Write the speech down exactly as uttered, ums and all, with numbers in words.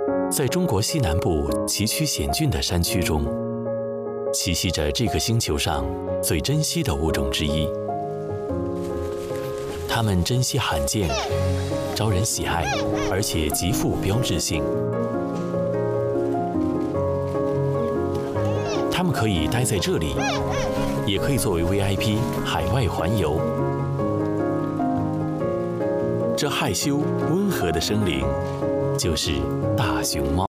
在中国西南部崎岖险峻的山区中，栖息着这个星球上最珍稀的物种之一。它们珍稀罕见，招人喜爱，而且极富标志性。它们可以待在这里，也可以作为 V I P 海外环游。这害羞温和的生灵，就是大熊猫。